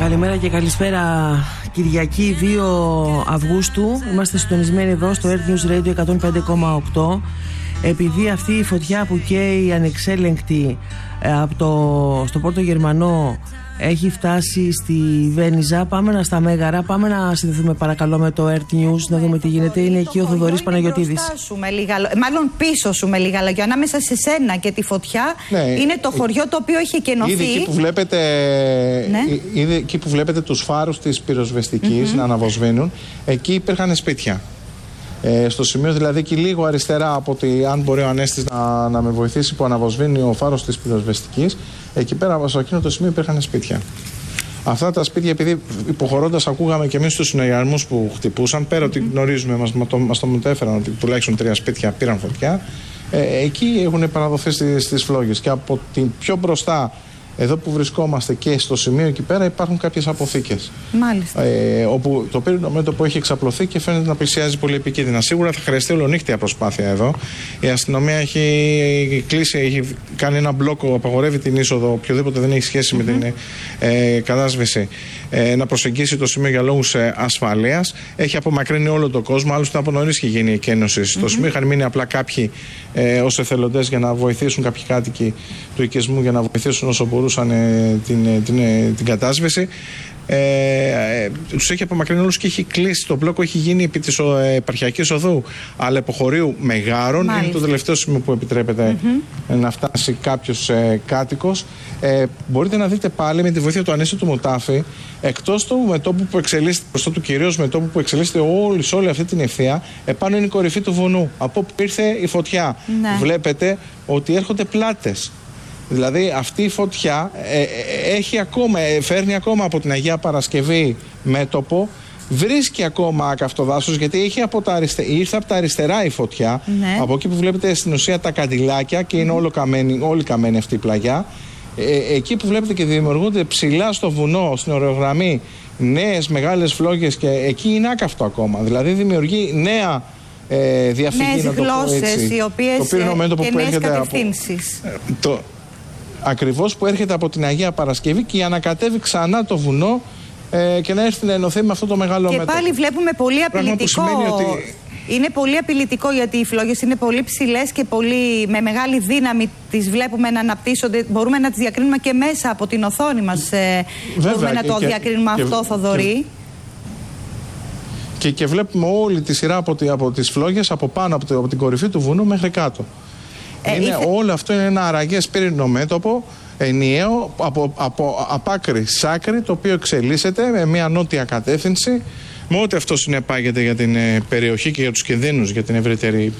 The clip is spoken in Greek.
Καλημέρα και καλησπέρα. Κυριακή 2 Αυγούστου. Είμαστε συντονισμένοι εδώ στο Earth News Radio 105,8. Επειδή αυτή η φωτιά που καίει ανεξέλεγκτη στο Πόρτο Γερμανό έχει φτάσει στη Βένιζα, πάμε στα Μέγαρα, πάμε να συνδεθούμε παρακαλώ με το Earth News να δούμε τι γίνεται. Είναι εκεί ο Θοδωρής Παναγιωτίδης. Μάλλον πίσω σου με λίγα λόγια, ανάμεσα σε σένα και τη φωτιά, είναι το χωριό το οποίο έχει εκενωθεί. Ήδη εκεί που βλέπετε τους φάρους της πυροσβεστικής να αναβοσβήνουν, εκεί υπήρχαν σπίτια. Στο σημείο δηλαδή και λίγο αριστερά από ότι αν μπορεί ο Ανέστης να με βοηθήσει που αναβοσβήνει ο φάρος της πυροσβεστικής, εκεί πέρα σε εκείνο το σημείο υπήρχαν σπίτια. Αυτά τα σπίτια, επειδή υποχωρώντας ακούγαμε και εμείς τους συναγερμούς που χτυπούσαν, πέρα ότι γνωρίζουμε, μας το μετέφεραν ότι τουλάχιστον 3 σπίτια πήραν φωτιά, εκεί έχουν παραδοθεί στις φλόγες. Και από την πιο μπροστά, εδώ που βρισκόμαστε και στο σημείο εκεί πέρα, υπάρχουν κάποιες αποθήκες. Μάλιστα. Όπου το πύρινο μέτωπο έχει εξαπλωθεί και φαίνεται να πλησιάζει πολύ επικίνδυνα. Σίγουρα θα χρειαστεί ολονύχτια προσπάθεια εδώ. Η αστυνομία έχει κλείσει, έχει κάνει ένα μπλόκο, απαγορεύει την είσοδο, οποιοδήποτε δεν έχει σχέση με την κατάσβεση, να προσεγγίσει το σημείο για λόγους ασφαλείας. Έχει απομακρύνει όλο τον κόσμο. Άλλωστε, από νωρίς είχε γίνει η εκένωση στο σημείο. Είχαν μείνει απλά κάποιοι ως εθελοντές για να βοηθήσουν, κάποιοι κάτοικοι του οικισμού για να βοηθήσουν όσο μπορούσαν την κατάσβεση. Τους έχει απομακρύνει όλους και έχει κλείσει. Το μπλόκο έχει γίνει επί της επαρχιακής οδού, αλλά υποχωρίου Μεγάρων. Είναι το τελευταίο σημείο που επιτρέπεται να φτάσει κάποιος κάτοικος. Μπορείτε να δείτε πάλι με τη βοήθεια του Ανέστη του Μουτάφη, εκτός του μετώπου που εξελίσσεται, μπροστά του κυρίως μετώπου που εξελίσσεται σε όλη αυτή την ευθεία, επάνω είναι η κορυφή του βουνού, από όπου ήρθε η φωτιά. Βλέπετε ότι έρχονται πλάτες. Δηλαδή αυτή η φωτιά φέρνει ακόμα από την Αγία Παρασκευή μέτωπο, βρίσκει ακόμα καυτό δάσος, γιατί ήρθε από τα αριστερά η φωτιά, από εκεί που βλέπετε στην ουσία τα καντιλάκια και είναι όλη καμένη αυτή η πλαγιά. Εκεί που βλέπετε και δημιουργούνται ψηλά στο βουνό, στην ορεογραμμή, νέες μεγάλες φλόγες και εκεί είναι άκαυτο ακόμα. Δηλαδή δημιουργεί νέα διαφυγή, νέες γλώσσες, οι οποίες και νέες κατευθύνσεις. Ακριβώς που έρχεται από την Αγία Παρασκευή και ανακατεύει ξανά το βουνό και να έρθει να ενωθεί με αυτό το μεγάλο μέτωπο. Και πάλι βλέπουμε πολύ απειλητικό. Είναι πολύ απειλητικό, γιατί οι φλόγες είναι πολύ ψηλές και με μεγάλη δύναμη τις βλέπουμε να αναπτύσσονται. Μπορούμε να τις διακρίνουμε και μέσα από την οθόνη μας. Μπορούμε να το διακρίνουμε αυτό, Θοδωρή. Και βλέπουμε όλη τη σειρά από τις φλόγες από πάνω από την κορυφή του βουνού μέχρι κάτω. Όλο αυτό είναι ένα αραγές πύρινο μέτωπο, ενιαίο, από άκρη σ' άκρη, το οποίο εξελίσσεται με μια νότια κατεύθυνση, με ό,τι αυτό συνεπάγεται για την περιοχή και για τους κινδύνους για την ευρύτερη